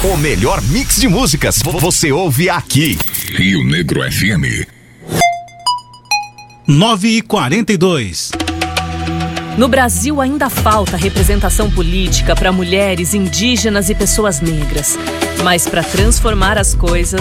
O melhor mix de músicas você ouve aqui. Rio Negro FM. 9h42. No Brasil ainda falta representação política para mulheres, indígenas e pessoas negras. Mas para transformar as coisas,